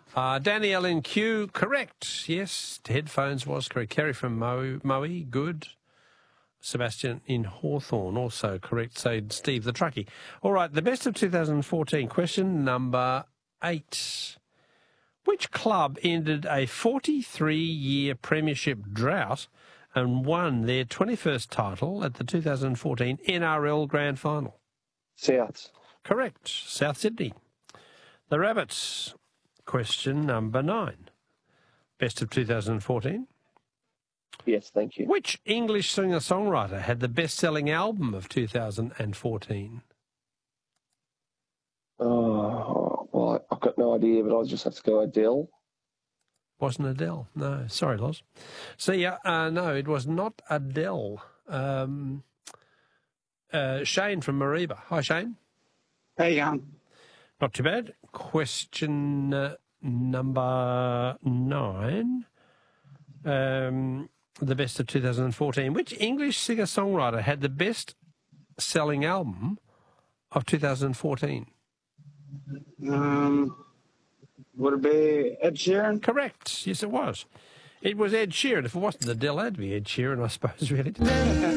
Danny LNQ, correct. Yes, headphones was correct. Kerry from Moe, good. Sebastian in Hawthorne, also correct. So Steve the Truckie. All right, the best of 2014, question number 8. Which club ended a 43-year premiership drought and won their 21st title at the 2014 NRL Grand Final? Souths. Correct. South Sydney. The Rabbits, question number 9. Best of 2014. Yes, thank you. Which English singer-songwriter had the best-selling album of 2014? Oh, well, I've got no idea, but I'll just have to go Adele. Wasn't Adele. No, sorry, Loz. See ya. No, it was not Adele. Shane from Mariba. Hi, Shane. How you going? Not too bad. Question number 9. The best of 2014. Which English singer-songwriter had the best-selling album of 2014? Would it be Ed Sheeran? Correct. Yes, it was. It was Ed Sheeran. If it wasn't Adele, it would be Ed Sheeran, I suppose, really.